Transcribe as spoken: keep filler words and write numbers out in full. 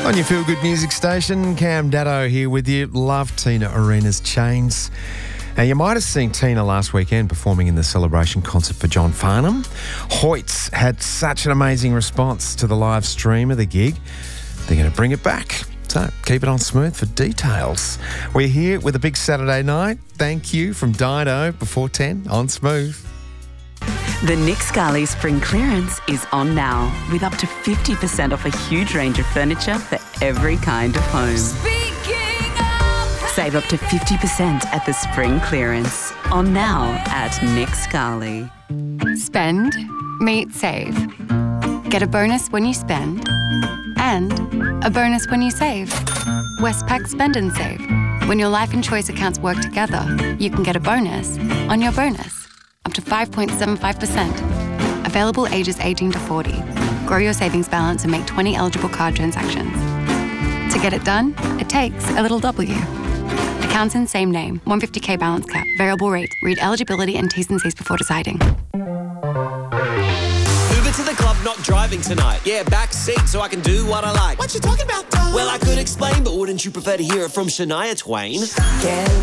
On your Feel Good Music station, Cam Daddo here with you. Love Tina Arena's Chains. Now, you might have seen Tina last weekend performing in the celebration concert for John Farnham. Hoyts had such an amazing response to the live stream of the gig. They're going to bring it back. So keep it on Smooth for details. We're here with a big Saturday night. Thank you from Dido before ten on Smooth. The Nick Scali Spring Clearance is on now with up to fifty percent off a huge range of furniture for every kind of home. Save up to fifty percent at the Spring Clearance. On now at Nick Scali. Spend, meet, save. Get a bonus when you spend and a bonus when you save. Westpac Spend and Save. When your life and choice accounts work together, you can get a bonus on your bonus. Up to five point seven five percent. Available ages eighteen to forty. Grow your savings balance and make twenty eligible card transactions. To get it done, it takes a little W. Accounts in same name. one hundred fifty K balance cap. Variable rate. Read eligibility and T's and C's before deciding. Uber to the club, not driving tonight. Yeah, back seat so I can do what I like. What you talking about, Tom? Well, I could explain, but wouldn't you prefer to hear it from Shania Twain? Yeah.